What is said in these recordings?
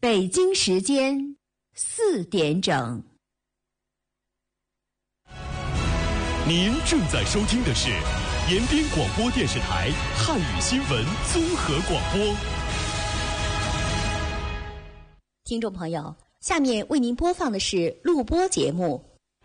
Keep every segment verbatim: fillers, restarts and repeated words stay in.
北京时间四点整。 您正在收听的是延边广播电视台汉语新闻综合广播。 听众朋友，下面为您播放的是录播节目。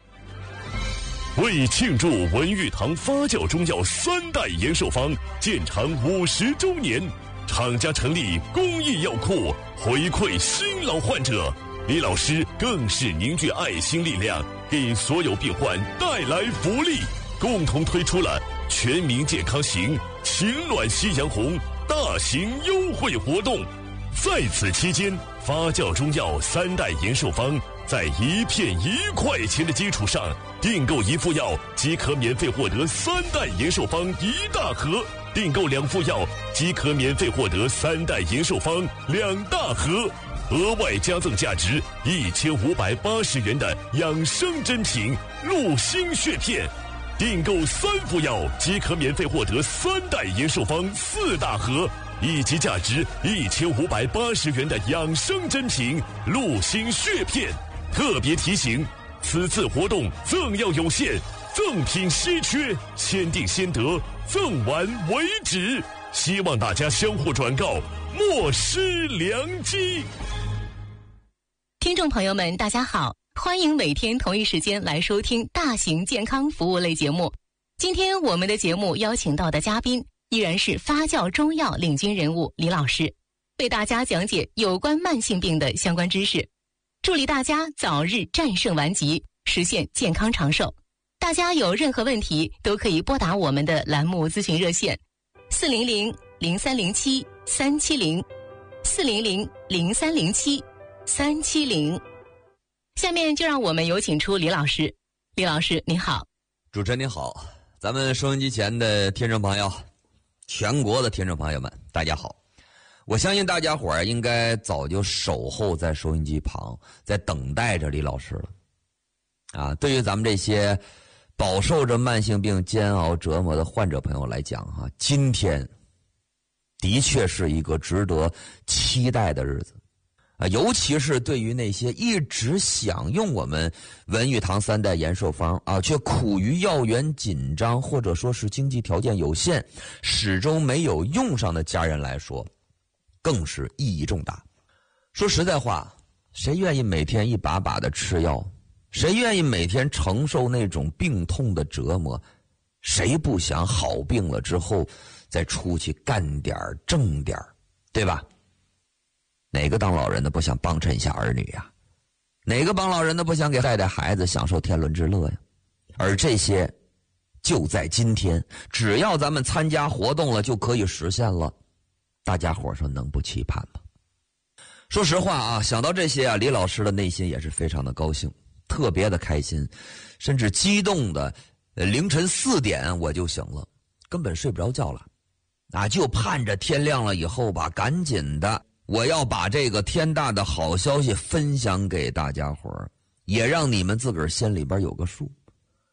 为庆祝文玉堂发酵中药三代延寿方建厂五十周年，厂家成立公益药库，回馈新老患者。李老师更是凝聚爱心力量，给所有病患带来福利，共同推出了全民健康行情暖夕阳红大型优惠活动。在此期间，发酵中药三代延寿方在一片一块钱的基础上，订购一副药即可免费获得三代延寿方一大盒，订购两副药即可免费获得三代延寿方两大盒，额外加赠价值一千五百八十元的养生珍品鹿心血片，订购三副药即可免费获得三代延寿方四大盒，以及价值一千五百八十元的养生珍品鹿心血片。特别提醒，此次活动赠药有限，赠品稀缺，先订先得，赠完为止。希望大家相互转告，莫失良机。 听众朋友们，大家好，欢迎每天同一时间来收听大型健康服务类节目。今天我们的节目邀请到的嘉宾依然是发酵中药领军人物李老师，为大家讲解有关慢性病的相关知识，助力大家早日战胜顽疾，实现健康长寿。大家有任何问题都可以拨打我们的栏目咨询热线四零零零三零七三七零四零零零三零七三七零。下面就让我们有请出李老师。李老师您好。 主持人您好，咱们收音机前的听众朋友，全国的听众朋友们，大家好。我相信大家伙儿应该早就守候在收音机旁，在等待着李老师了。啊，对于咱们这些饱受着慢性病煎熬折磨的患者朋友来讲哈、啊，今天的确是一个值得期待的日子啊，尤其是对于那些一直想用我们文玉堂三代延寿方啊，却苦于药源紧张或者说是经济条件有限，始终没有用上的家人来说，更是意义重大。说实在话，谁愿意每天一把把的吃药？谁愿意每天承受那种病痛的折磨？谁不想好病了之后再出去干点挣点，对吧？哪个当老人的不想帮衬一下儿女呀？哪个帮老人的不想给带带孩子享受天伦之乐呀？而这些就在今天，只要咱们参加活动了就可以实现了。大家伙说能不期盼吗？说实话啊，想到这些啊，李老师的内心也是非常的高兴，特别的开心，甚至激动的凌晨四点我就醒了，根本睡不着觉了啊，就盼着天亮了以后吧，赶紧的我要把这个天大的好消息分享给大家伙儿，也让你们自个儿心里边有个数。